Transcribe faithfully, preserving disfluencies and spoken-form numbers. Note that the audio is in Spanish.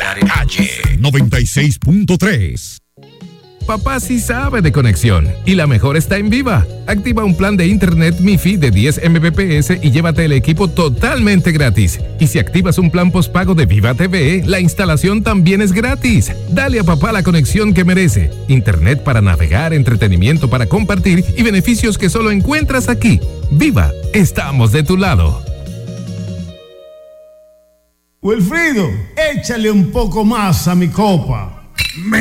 Calle noventa y seis punto tres. Papá sí sabe de conexión y la mejor está en Viva. Activa un plan de internet MiFi de diez megabits y llévate el equipo totalmente gratis. Y si activas un plan postpago de Viva T V, la instalación también es gratis. Dale a papá la conexión que merece. Internet para navegar, entretenimiento para compartir y beneficios que solo encuentras aquí. Viva, estamos de tu lado. Wilfrido, échale un poco más a mi copa.